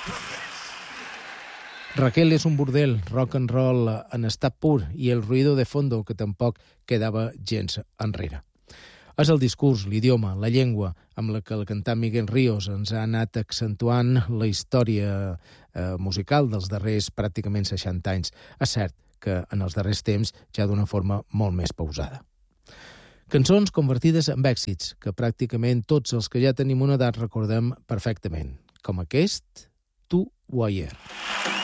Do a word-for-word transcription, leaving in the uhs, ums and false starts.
Raquel és un bordel, rock and roll en estat pur i el ruïdo de fondo que tampoc quedava gens enrere. És el discurs, l'idioma, la llengua amb la que el cantant Miguel Ríos ens ha anat accentuant la història eh, musical dels darrers pràcticament seixanta anys. És cert que en els darrers temps ja d'una forma molt més pausada. Cançons convertides en èxits, que pràcticament tots els que ja tenim una edat recordem perfectament, com aquest, Tu o ayer.